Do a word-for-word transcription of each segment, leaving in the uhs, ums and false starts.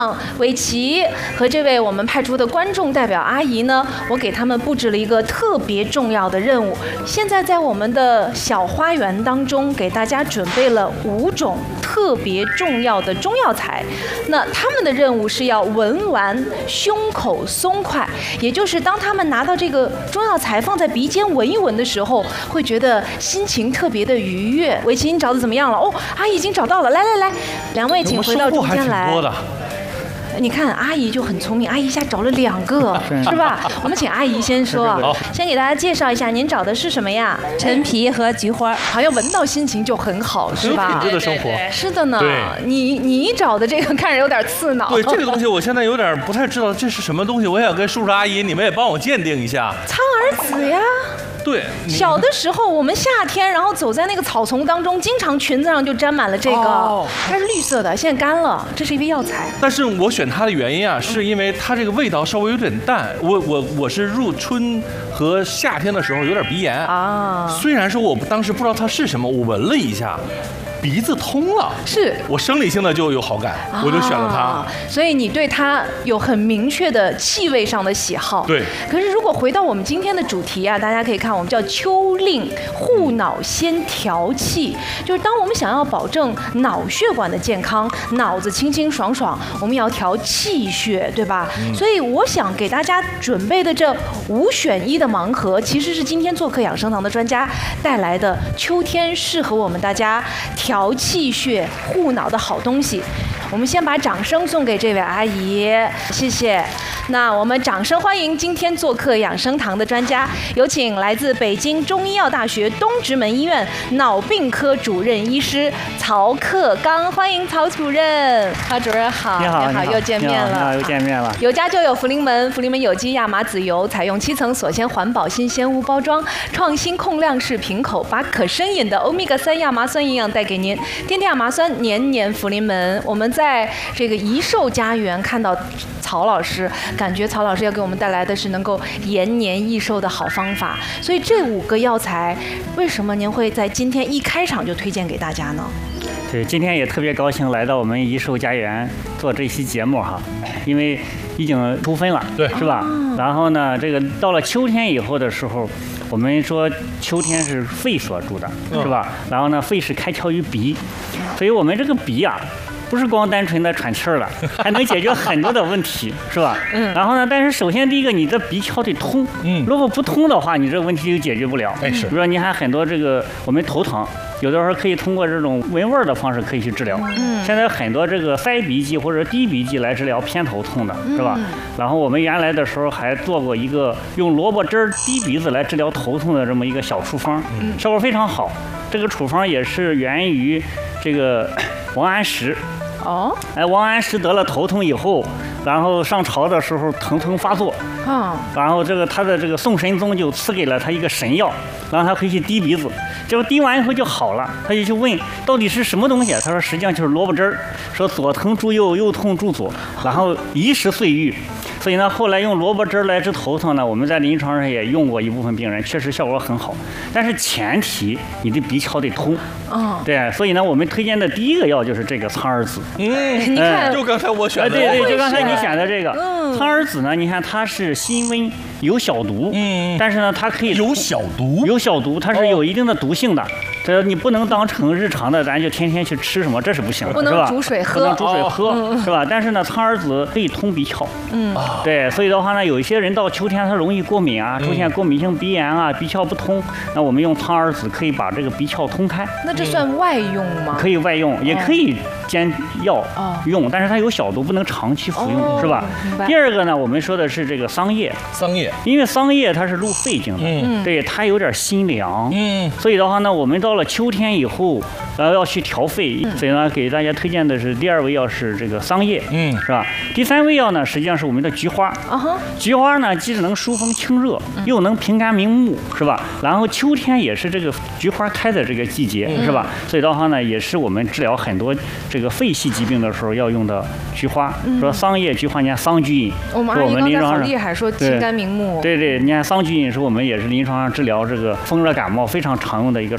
伟奇和这位我们派出的观众代表阿姨呢，我给他们布置了一个特别重要的任务。现在在我们的小花园当中，给大家准备了五种特别重要的中药材。那他们的任务是要闻完胸口松快，也就是当他们拿到这个中药材放在鼻尖闻一闻的时候，会觉得心情特别的愉悦。伟奇，你找的怎么样了？哦，阿姨已经找到了。来来来，两位请回到中间来。你看阿姨就很聪明，阿姨一下找了两个，是吧？我们请阿姨先说，先给大家介绍一下，您找的是什么呀？ 陈皮和菊花， 好像闻到心情就很好，是吧？ 品质的生活， 是的呢。你你找的这个看着有点刺挠。 对，这个东西我现在有点不太知道这是什么东西，我想跟叔叔阿姨你们也帮我鉴定一下。 苍耳子呀。 对， 小的时候我们夏天，然后走在那个草丛当中，经常裙子上就沾满了这个，哦、它是绿色的，现在干了，这是一味药材。 但是我选它的原因啊，是因为它这个味道稍微有点淡。我我我是入春和夏天的时候有点鼻炎啊，虽然说我当时不知道它是什么，我闻了一下。鼻子通了， 是我生理性的就有好感，啊、我就选了它。 所以你对它有很明确的气味上的喜好。 对。 可是如果回到我们今天的主题啊，大家可以看，我们叫秋令护脑先调气，就是当我们想要保证脑血管的健康，脑子清清爽爽，我们也要调气血，对吧？嗯、所以我想给大家准备的这五选一的盲盒，其实是今天做客养生堂的专家带来的秋天适合我们大家调。调气血、护脑的好东西，我们先把掌声送给这位阿姨，谢谢。那我们掌声欢迎今天做客养生堂的专家，有请来自北京中医药大学东直门医院脑病科主任医师曹克刚，欢迎曹主任。曹主任好， 你好， 你好，又见面了， 你好，又见面了。 有家就有福临门，福临门有机亚麻籽油，采用七层锁鲜环保新鲜无包装，创新控量式瓶口，把可生饮的欧米伽三亚麻酸营养带给您。天天亚麻酸，年年福临门。我们在这个怡寿家园看到曹老师，感觉曹老师要给我们带来的是能够延年益寿的好方法。所以这五个药材，为什么您会在今天一开场就推荐给大家呢？ 对，今天也特别高兴来到我们怡寿家园做这期节目哈，因为已经出分了， 对， 是吧？哦、然后呢，这个到了秋天以后的时候，我们说秋天是肺所主的，是吧？嗯、然后呢，肺是开窍于鼻，所以我们这个鼻啊。不是光单纯的喘气儿了，还能解决很多的问题，是吧？嗯。然后呢，但是首先第一个，你的鼻窍得通。嗯。如果不通的话，你这个问题就解决不了。 哎，是。 比如说，你还很多这个我们头疼，有的时候可以通过这种闻味儿的方式可以去治疗。嗯。现在很多这个塞鼻剂或者滴鼻剂来治疗偏头痛的，是吧？嗯。然后我们原来的时候还做过一个用萝卜汁儿滴鼻子来治疗头痛的这么一个小处方，嗯，效果非常好。这个处方也是源于这个王安石。哦，哎，王安石得了头痛以后，然后上朝的时候疼痛发作，啊，然后这个他的这个宋神宗就赐给了他一个神药，让他可以去滴鼻子，结果滴完以后就好了，他就去问到底是什么东西，他说实际上就是萝卜汁儿，说左疼助右，右痛助左，然后一时遂愈。所以呢，后来用萝卜汁来治头疼呢，我们在临床上也用过一部分病人，确实效果很好。但是前提你的鼻窍得通。哦。对，所以呢，我们推荐的第一个药就是这个苍耳子。 嗯，你看，就刚才我选的。 对对，就刚才你选的这个。嗯。苍耳子呢，你看它是辛温，有小毒。嗯。但是呢，它可以有小毒。 有小毒，它是有一定的毒性的。这你不能当成日常的，咱就天天去吃什么，这是不行的， 不能煮水喝， 不能煮水喝，是吧？但是呢，苍耳子可以通鼻窍。嗯。对，所以的话呢，有一些人到秋天他容易过敏啊，出现过敏性鼻炎啊，鼻窍不通，那我们用苍耳子可以把这个鼻窍通开。 那这算外用吗？ 可以外用，也可以煎药用，但是它有小毒，不能长期服用，是吧？第二个呢，我们说的是这个桑叶。 桑叶， 因为桑叶它是入肺经的，嗯，对，它有点辛凉，嗯，所以的话呢，我们到了秋天以后，然后要去调肺，所以呢，给大家推荐的是第二味药是这个桑叶，嗯，是吧？第三味药呢，实际上是我们的菊花。啊哈，菊花呢，既能疏风清热，又能平肝明目，是吧？然后秋天也是这个菊花开的这个季节，是吧？所以的话呢，也是我们治疗很多这个肺系疾病的时候要用的菊花。说桑叶、菊花，你看桑菊饮， 我们阿姨刚才好厉害，说清肝明目。 对对，你看桑菊饮是我们也是临床上治疗这个风热感冒非常常用的一个处方。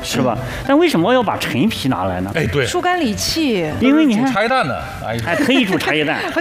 是吧？但为什么要把陈皮拿来呢？ 哎，对， 疏肝理气。 因为你看茶叶蛋呢， 哎，可以煮茶叶蛋。